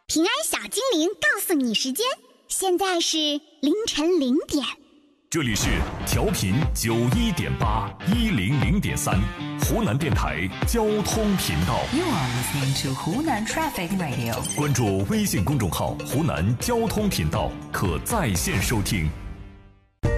平安小精灵告诉你时间，现在是凌晨0点。 这里是调频91.8、100.3，湖南电台交通频道。 You are listening to 湖南 Traffic Radio。 关注微信公众号“湖南交通频道”，可在线收听。